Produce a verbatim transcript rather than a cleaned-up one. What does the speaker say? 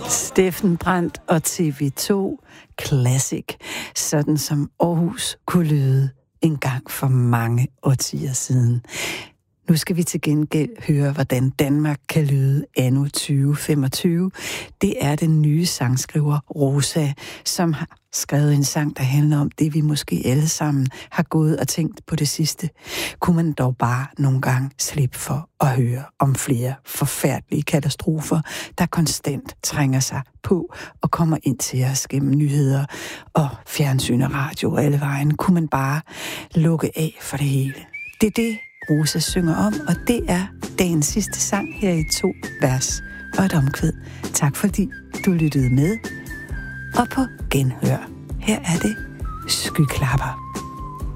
Steffen Brandt og T V to Classic, sådan som Aarhus kunne lyde en gang for mange årtier siden. Nu skal vi til gengæld høre, hvordan Danmark kan lyde anno tyve femogtyve. Det er den nye sangskriver Rosa, som har skrevet en sang, der handler om det, vi måske alle sammen har gået og tænkt på det sidste. Kunne man dog bare nogle gange slippe for at høre om flere forfærdelige katastrofer, der konstant trænger sig på og kommer ind til os gennem nyheder og fjernsyn og radio alle vejen. Kunne man bare lukke af for det hele. Det er det, Rosa synger om, og det er dagens sidste sang her i to vers og et omkvæd. Tak fordi du lyttede med, og på genhør. Her er det Skyklapper.